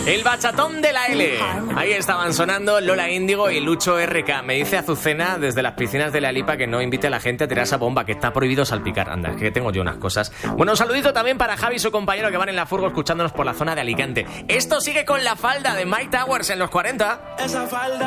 El bachatón de la L. Ahí estaban sonando Lola Índigo y Lucho RK. Me dice Azucena desde las piscinas de la Lipa que no invite a la gente a tirar esa bomba, que está prohibido salpicar. Anda, es que tengo yo unas cosas. Bueno, un saludito también para Javi y su compañero que van en la furgo escuchándonos por la zona de Alicante. Esto sigue con La Falda de Mike Towers en los 40. Esa falda